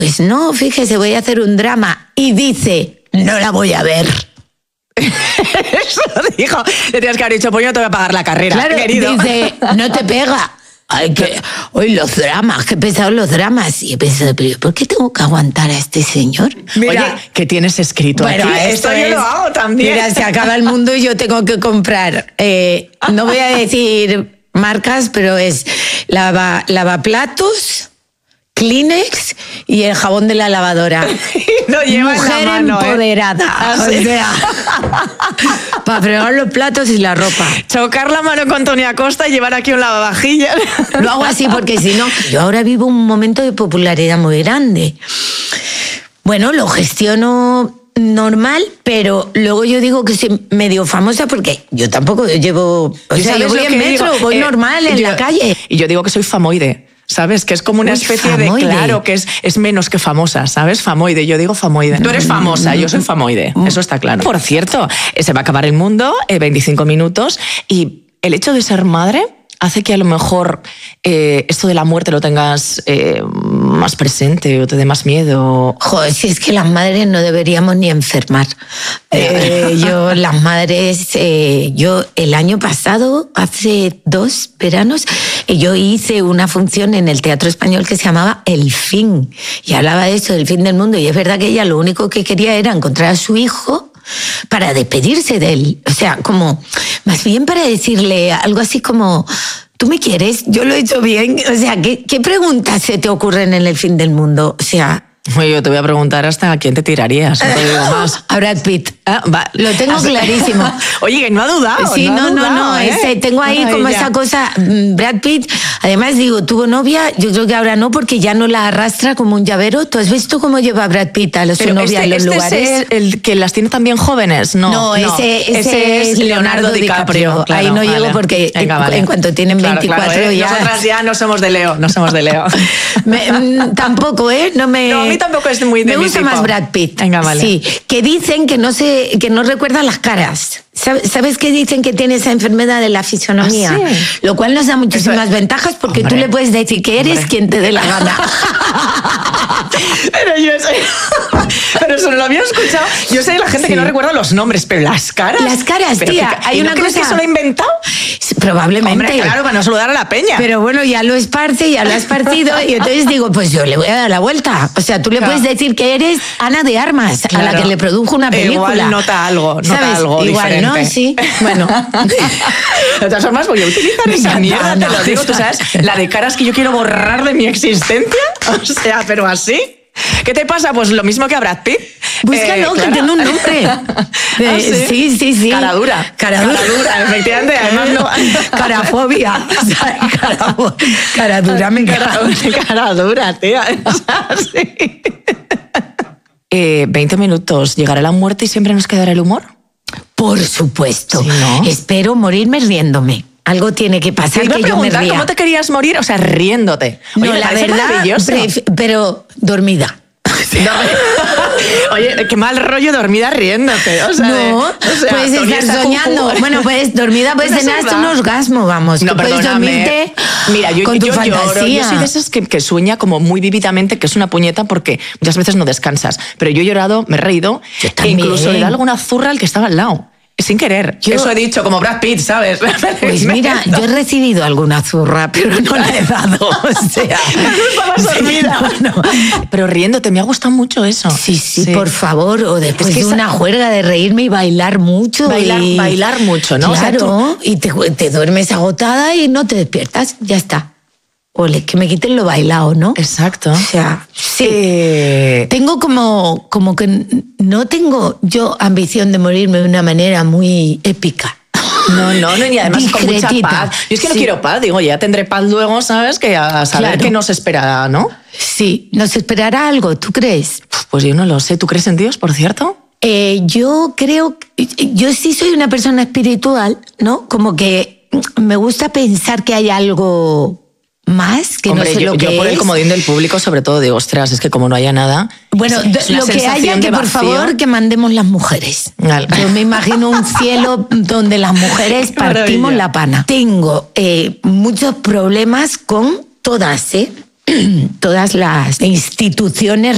pues no, fíjese, voy a hacer un drama. Y dice, no la voy a ver. Eso dijo. Le tienes que haber dicho, pues yo no te voy a pagar la carrera, Claro, querido. dice, no te pega. Ay, hoy los dramas, qué pesados los dramas. Y he pensado, pero ¿por qué tengo que aguantar a este señor? Mira, oye, ¿qué tienes escrito bueno, aquí? Esto yo lo hago también. Mira, se acaba el mundo y yo tengo que comprar. No voy a decir marcas, pero es lavaplatos, Kleenex y el jabón de la lavadora. Lo lleva Mujer en la mano, empoderada. ¿Sí? O sea, para fregar los platos y la ropa. Chocar la mano con Tony Acosta y llevar aquí un lavavajillas. Lo hago así porque si no, yo ahora vivo un momento de popularidad muy grande. Bueno, lo gestiono normal, pero luego yo digo que soy medio famosa porque yo tampoco llevo... O sea, yo voy en metro, voy normal en la calle. Y yo digo que soy famoide, ¿sabes? Que es como una especie famoide. de... Claro, que es menos que famosa, ¿sabes? Famoide, yo digo famoide. Tú eres famosa, yo soy famoide, eso está claro. Por cierto, se va a acabar el mundo, 25 minutos, y el hecho de ser madre hace que a lo mejor esto de la muerte lo tengas más presente o te dé más miedo. Joder, si es que las madres no deberíamos ni enfermar. Las madres, yo el año pasado, hace 2 veranos, yo hice una función en el Teatro Español que se llamaba El Fin. Y hablaba de eso, del fin del mundo. Y es verdad que ella lo único que quería era encontrar a su hijo para despedirse de él. O sea, como, más bien para decirle algo así como, ¿tú me quieres? Yo lo he hecho bien. O sea, ¿qué preguntas se te ocurren en el fin del mundo? O sea... Oye, yo te voy a preguntar hasta a quién te tirarías, no te digo más. A Brad Pitt. Lo tengo clarísimo. Oye, que no ha dudado. Sí, no. Tengo ahí como esa cosa. Brad Pitt, además digo, tuvo novia, yo creo que ahora no, porque ya no la arrastra como un llavero. ¿Tú has visto cómo lleva Brad Pitt a su novia a los lugares? ¿Es el que las tiene también jóvenes? No, ese es Leonardo DiCaprio. Claro, ahí no llego porque en cuanto tienen 24 ya... Nosotras ya no somos de Leo, Tampoco, No, a mí tampoco es muy de me gusta mi tipo. más Brad Pitt. Venga, vale. Sí, que dicen que no recuerda las caras. ¿Sabes que dicen que tiene esa enfermedad de la fisonomía? ¿Ah, sí? Lo cual nos da muchísimas ventajas porque tú le puedes decir que eres quien te dé la gana. Pero eso no lo había escuchado. Yo sé de la gente que no recuerda los nombres, pero las caras. Las caras, tía. Hay una cosa cosa... que se lo ha inventado? Probablemente. Hombre, claro, para no saludar a la peña. Pero bueno, ya lo esparce, ya lo has partido, y entonces digo, pues yo le voy a dar la vuelta. O sea, tú le puedes decir que eres Ana de Armas, a la que le produjo una película. Igual nota algo Igual, diferente. ¿no? Sí. Bueno. De todas formas, voy a utilizar esa mierda, te lo digo. Tú sabes, la de caras que yo quiero borrar de mi existencia. O sea, pero así. ¿Qué te pasa? Pues lo mismo que a Brad Pitt. Búscalo, que tiene un nombre. Sí. Cara dura, efectivamente. Además, no. Carafobia. Cara dura, me encanta. Cara dura, tía. Sí. 20 minutos. ¿Llegará la muerte y siempre nos quedará el humor? Por supuesto. Sí, ¿no? Espero morirme riéndome. Algo tiene que pasar que yo me ría. ¿Cómo te querías morir? O sea, riéndote. Oye, no, la verdad, pero dormida. Oye, qué mal rollo dormida riéndote. O sea, puedes estar soñando. Bueno, pues dormida puedes tener hasta un orgasmo, vamos. No, puedes dormirte con tu fantasía. Yo soy de esas que sueña como muy vívidamente, que es una puñeta porque muchas veces no descansas. Pero yo he llorado, me he reído e incluso le da alguna zurra al que estaba al lado. Sin querer. Eso he dicho, como Brad Pitt, ¿sabes? Pues mira, yo he recibido alguna zurra, pero no la he dado. O sea, estabas dormida. No. Pero riéndote, me ha gustado mucho eso. Sí, por favor. O después de una juerga de reírme y bailar mucho. Bailar mucho, ¿no? Claro, o sea, y te duermes agotada y no te despiertas. Ya está. Ole, que me quiten lo bailado, ¿no? Exacto. O sea, sí. Tengo como que no tengo yo ambición de morirme de una manera muy épica. No, y además con mucha paz. Yo es que no quiero paz, digo, ya tendré paz luego, ¿sabes? Que a saber qué nos esperará, ¿no? Sí, nos esperará algo, ¿tú crees? Pues yo no lo sé. ¿Tú crees en Dios, por cierto? Yo creo, yo sí soy una persona espiritual, ¿no? Como que me gusta pensar que hay algo más que no sé lo que es. Yo por el comodín del público sobre todo digo, ostras, es que como no haya nada... Bueno, lo que haya, que por favor que mandemos las mujeres. Yo me imagino un cielo donde las mujeres partimos la pana. Tengo muchos problemas con todas las instituciones